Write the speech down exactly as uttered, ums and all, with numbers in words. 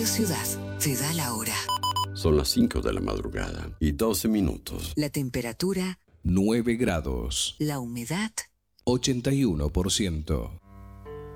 Radio Ciudad te da la hora. Son las cinco de la madrugada y doce minutos. La temperatura nueve grados. La humedad ochenta y uno por ciento.